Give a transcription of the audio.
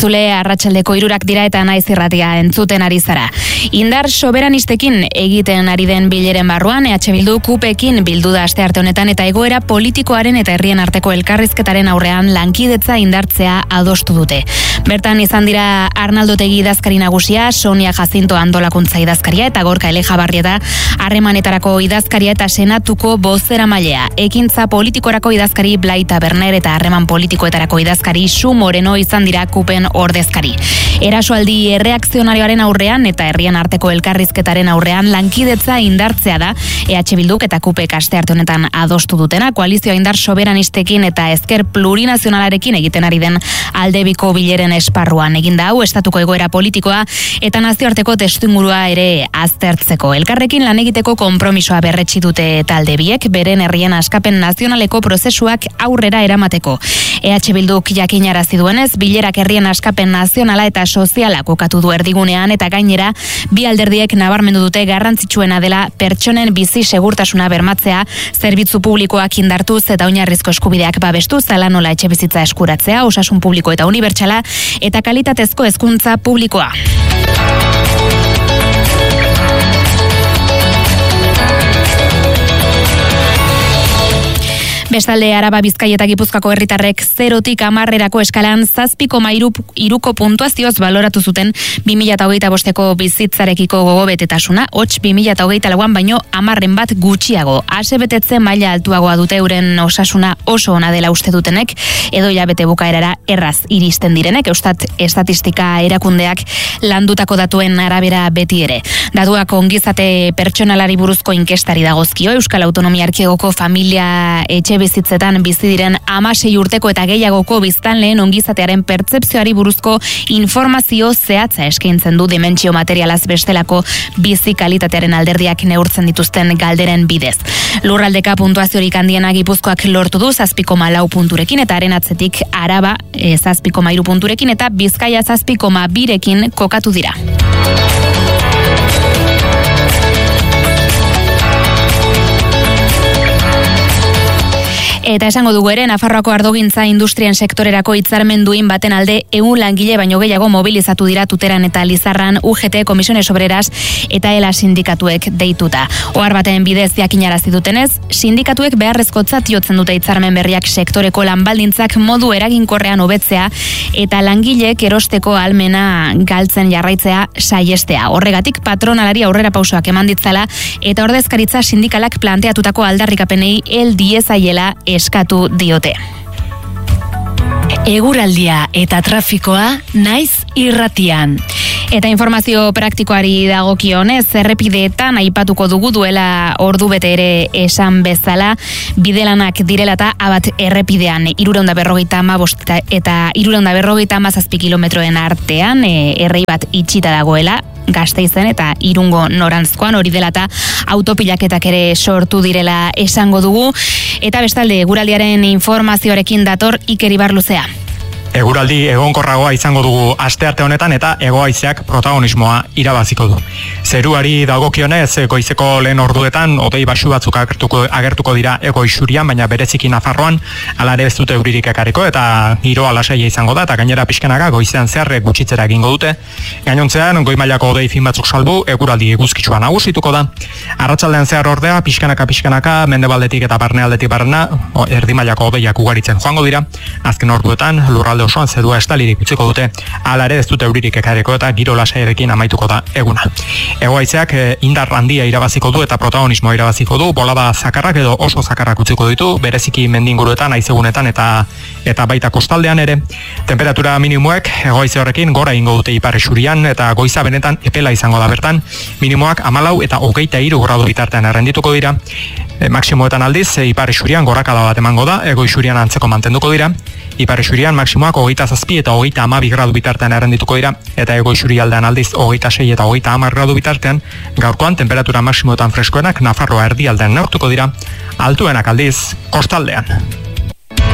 entzule, arratsaldeko 3 dira eta Naiz irratia entzuten ari zara. Indar soberanistekin egiten ari den bileren barruan, EH Bildu kupekin bildu da astearte honetan eta egoera politikoaren eta herrien arteko elkarrizketaren aurrean lankidetza indartzea adostu dute. Bertan izan dira Arnaldo Otegi idazkari nagusia, Sonia Jacinto antolakuntza idazkaria eta Gorka Elejabarrieta harremanetarako idazkaria eta senatuko bozeramailea. Ekintza politikorako idazkari Blaita Berner eta harreman politikoetarako idazkari Su Moreno izan dira kupen ordezkari. Erasoaldi erreakzionarioaren aurrean eta herrien arteko elkarrizketaren aurrean lankidetza indartzea da EH Bilduk eta kupek astearte honetan adostu dutena, koalizio indar soberanistekin eta ezker plurinazionalarekin egiten ari den aldebiko bileren esparruan. Eginda hau estatuko egoera politikoa eta nazioarteko testuingurua ere aztertzeko. Elkarrekin lan egiteko konpromisoa berretsi dute talde biek, beren herrien askapen nazionaleko prozesuak aurrera eramateko. EH Bilduk jakinarazi duenez, bilerak herrien askapen nazionala eta soziala kokatu du erdigunean eta gainera bi alderdiek nabarmendu dute garrantzitsuena dela pertsonen bizi segurtasuna bermatzea, zerbitzu publikoak indartuz eta oinarrizko eskubideak babestuz, hala nola etxebizitza eskuratzea, osasun publiko eta unibertsala eta kalitatezko hezkuntza publikoa. Bestalde, Araba, Bizkaia eta Gipuzkoako herritarrek 0tik 10erako eskalan 7,3 puntuazioz baloratu zuten 2025ko bizitzarekiko gogobetetasuna, hots 2024an baino 10 bat gutxiago. Asebetetze maila altuagoa dute euren osasuna oso ona dela uste dutenek, edo hilabete bukaerara erraz iristen direnek, Eustat estatistika erakundeak landutako datuen arabera beti ere. Datuak ongizate pertsonalari buruzko inkestari dagozkio, Euskal Autonomia Erkidegoko familia etxebizitzetan bizi diren 16 urteko eta gehiagoko biztanleen ongizatearen pertzepzioari buruzko informazio zehatza eskaintzen du dimentsio materialaz bestelako bizi kalitatearen alderdiak neurtzen dituzten galderen bidez. Lurraldeka puntuaziorik handiena Gipuzkoak lortu du 7,4 punturekin eta haren atzetik Araba 7,3 punturekin eta Bizkaia 7,2rekin kokatu dira. Eta esango dugu ere, Nafarroako ardogintza industrien sektorerako hitzarmen duin baten alde 100 langile baino gehiago mobilizatu dira Tuteran eta Lizarran UGT, Comisiones Obreras eta ELA sindikatuek deituta. Ohar baten bidez jakinarazi dutenez, sindikatuek beharrezkotzat jotzen dute hitzarmen berriak sektoreko lanbaldintzak modu eraginkorrean hobetzea eta langileek erosteko ahalmena galtzen jarraitzea saihestea. Horregatik patronalari aurrera pausoak eman ditzala eta ordezkaritza sindikalak planteatutako aldarrikapenei hel diezaiela eskatu diote. Eguraldia eta trafikoa Naiz irratian. Eta informazio praktikoari dagokionez, errepideetan aipatuko dugu duela ordu bete ere esan bezala, bidelanak direla eta abat errepidean 355 eta 357 kilometroen artean, errei bat itxita dagoela, Gasteizen eta Irungo norantzkoan, hori dela eta autopilaketak ere sortu direla esango dugu. Eta bestalde, eguraldiaren informazioarekin dator Iker Ibarluzea. Eguraldi egonkorragoa izango dugu astearte honetan eta hego-haizeak protagonismoa irabaziko du. Zeruari dagokionez, goizeko lehen orduetan hodei baxu batzuk agertuko dira hego isurian, baina bereziki Nafarroan hala ere ez dute euririk ekarriko eta giroa lasaia izango da eta gainera pixkanaka goizean zehar gutxitzera egingo dute. Gainontzean goi mailako hodei fin batzuk salbu eguraldi eguzkitsua nagusituko da. Arratsaldean zehar ordea pixkanaka mendebaldetik eta barnealdetik barna erdi mailako hodeiak ugaritzen joango dira. Azken orduetan lurralde osoan zerua estalirik utziko dute, hala ere ez dute euririk ekarriko eta giro lasaiarekin amaituko da eguna. Hego-haizeak indar handia irabaziko du eta protagonismoa irabaziko du, bolada zakarrak edo oso zakarrak utziko ditu, bereziki mendinguruetan, haizegunetan eta baita kostaldean ere. Temperatura minimoek hego-haize horrekin gora ingo dute ipar esurian eta goiza benetan epela izango da bertan, minimoak 14 eta 23 gradu bitartean errendituko dira. Maksimoetan aldiz, ipar esurian gorakada bat emango da, ego isurian antzeko mantenduko dira. Ipar isurian maksimoak 27 eta 32 gradu bitartean errendituko dira, eta ego isurialdean aldiz 26 eta 30 gradu bitartean, gaurkoan temperatura maksimoetan freskoenak Nafarroa erdialdean neurtuko dira, altuenak aldiz kostaldean.